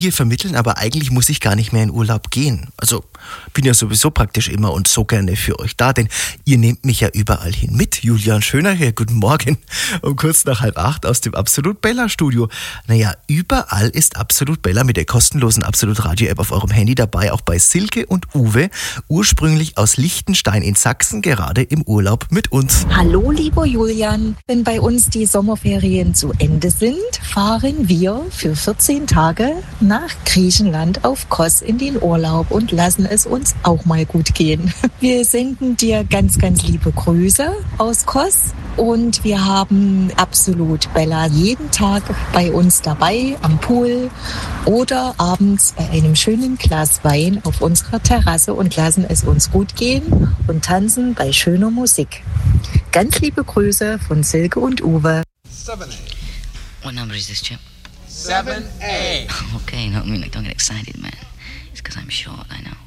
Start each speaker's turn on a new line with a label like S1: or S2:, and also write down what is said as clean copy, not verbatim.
S1: Hier vermitteln, aber eigentlich muss ich gar nicht mehr in Urlaub gehen. Also bin ja sowieso praktisch immer und so gerne für euch da, denn ihr nehmt mich ja überall hin mit. Julian Schöner hier, guten Morgen. Um kurz nach 7:30 aus dem Absolut Bella Studio. Naja, überall ist Absolut Bella mit der kostenlosen Absolut Radio App auf eurem Handy dabei, auch bei Silke und Uwe, ursprünglich aus Liechtenstein in Sachsen, gerade im Urlaub mit uns.
S2: Hallo lieber Julian, wenn bei uns die Sommerferien zu Ende sind, fahren wir für 14 Tage nach Griechenland auf Kos in den Urlaub und lassen es uns auch mal gut gehen. Wir senden dir ganz, ganz liebe Grüße aus Kos und wir haben Absolut Bella jeden Tag bei uns dabei am Pool oder abends bei einem schönen Glas Wein auf unserer Terrasse und lassen es uns gut gehen und tanzen bei schöner Musik. Ganz liebe Grüße von Silke und Uwe.
S3: 7A.
S4: What number is this, Chip?
S3: 7A.
S4: Okay, no, I mean, like, don't get excited, man. It's because I'm short, I know.